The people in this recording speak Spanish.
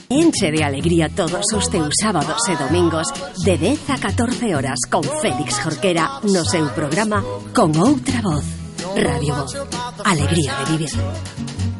Enche de alegría todos os teus sábados e domingos de 10 a 14 horas con Félix Jorquera no seu programa Con Outra Voz. Radio Voz. Alegría de vivir.